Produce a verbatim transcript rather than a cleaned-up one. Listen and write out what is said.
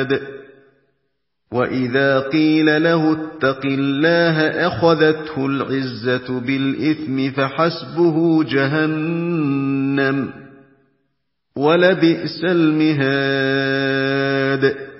مِهَادٍ وَإِذَا قِيلَ لَهُ اتَّقِ اللَّهَ أَخَذَتْهُ الْعِزَّةُ بِالْإِثْمِ فَحَسْبُهُ جَهَنَّمُ وَلَبِئْسَ الْمِهَادُ